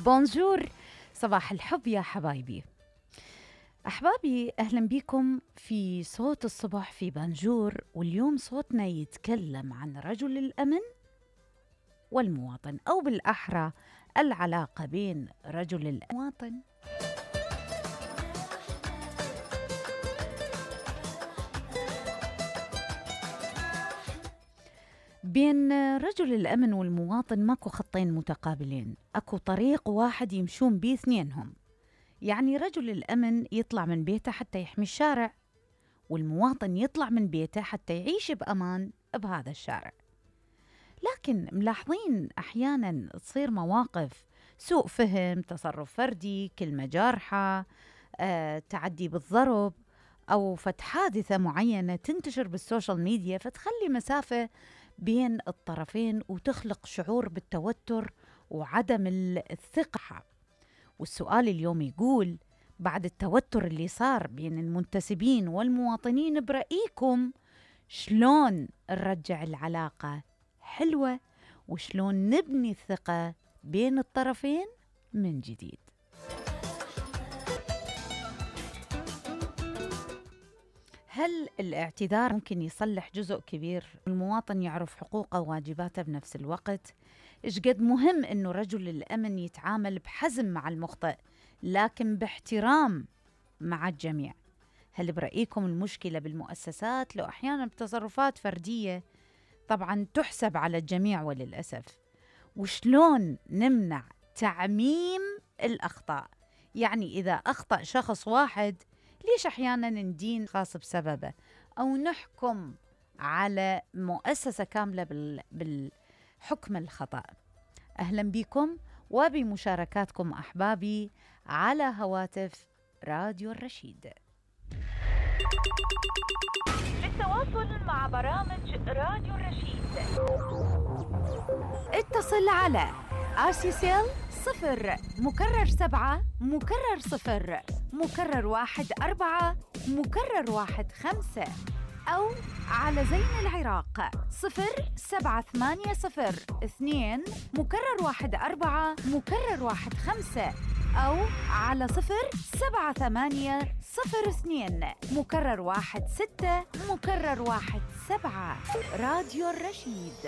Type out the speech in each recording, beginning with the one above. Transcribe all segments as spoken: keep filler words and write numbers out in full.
بونجور، صباح الحب يا حبايبي. أحبابي أهلا بكم في صوت الصبح في بانجور، واليوم صوتنا يتكلم عن رجل الأمن والمواطن، أو بالأحرى العلاقة بين رجل المواطن. بين رجل الأمن والمواطن ماكو خطين متقابلين، أكو طريق واحد يمشون بيه اثنينهم. يعني رجل الأمن يطلع من بيته حتى يحمي الشارع، والمواطن يطلع من بيته حتى يعيش بأمان بهذا الشارع. لكن ملاحظين أحيانا تصير مواقف سوء فهم، تصرف فردي، كلمة جارحة، آه، تعدي بالضرب، أو فت حادثة معينة تنتشر بالسوشيال ميديا فتخلي مسافة بين الطرفين وتخلق شعور بالتوتر وعدم الثقة. والسؤال اليوم يقول: بعد التوتر اللي صار بين المنتسبين والمواطنين، برأيكم شلون نرجع العلاقة حلوة، وشلون نبني الثقة بين الطرفين من جديد؟ هل الاعتذار ممكن يصلح جزء كبير؟ المواطن يعرف حقوقه وواجباته بنفس الوقت؟ إيش قد مهم إنه رجل الأمن يتعامل بحزم مع المخطئ لكن باحترام مع الجميع؟ هل برأيكم المشكلة بالمؤسسات لو أحيانا بتصرفات فردية طبعا تحسب على الجميع وللأسف؟ وشلون نمنع تعميم الأخطاء؟ يعني إذا أخطأ شخص واحد، ليش أحيانا ندين خاص بسببه، أو نحكم على مؤسسة كاملة بال... بالحكم الخطأ؟ أهلا بكم وبمشاركاتكم أحبابي على هواتف راديو الرشيد. للتواصل مع برامج راديو الرشيد اتصل على آسيسيل صفر مكرر سبعة مكرر صفر مكرر واحد أربعة مكرر واحد خمسة، أو على زين العراق صفر سبعة ثمانية صفر اثنين مكرر واحد أربعة مكرر واحد خمسة، أو على صفر سبعة ثمانية صفر اثنين مكرر واحد ستة مكرر واحد سبعة. راديو الرشيد.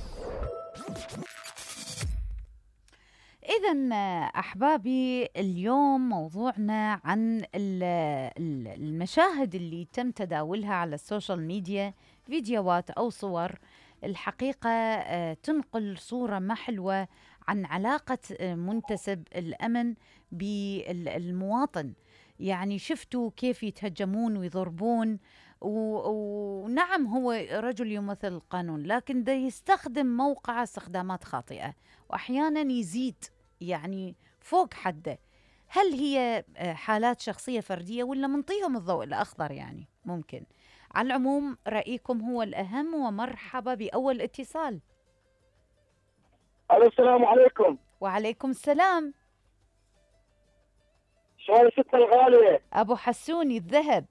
إذن أحبابي، اليوم موضوعنا عن المشاهد اللي تم تداولها على السوشيال ميديا، فيديوهات أو صور الحقيقة تنقل صورة ما حلوة عن علاقة منتسب الأمن بالمواطن. يعني شفتوا كيف يتهجمون ويضربون، ونعم هو رجل يمثل القانون، لكن ده يستخدم موقع استخدامات خاطئة، وأحيانا يزيد يعني فوق حده. هل هي حالات شخصية فردية ولا منطيهم الضوء الأخضر؟ يعني ممكن. على العموم رأيكم هو الأهم، ومرحبا بأول اتصال. السلام عليكم. وعليكم السلام. شلون ستة الغالية؟ أبو حسوني الذهب.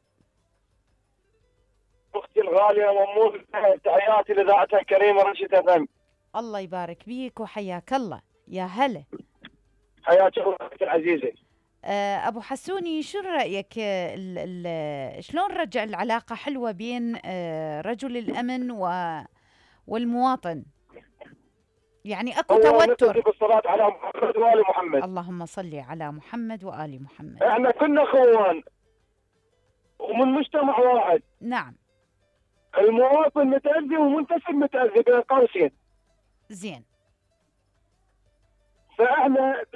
أختي الغالية مموت الذهب، تحياتي لذاعتها الكريمة رشيد أفهم. الله يبارك بيك وحياك الله. يا هلا. حياك الله أختي العزيزة. أبو حسوني، شو رأيك ال ال شلون نرجع العلاقة حلوة بين رجل الأمن و والمواطن؟ يعني أكو توتر. بالصلاة على محمد وآل محمد. اللهم صل على محمد وآل محمد. احنا كنا اخوان ومن مجتمع واحد. نعم. المواطن متأذي ومنتسب متأذي بين قوسين. زين. فاحنا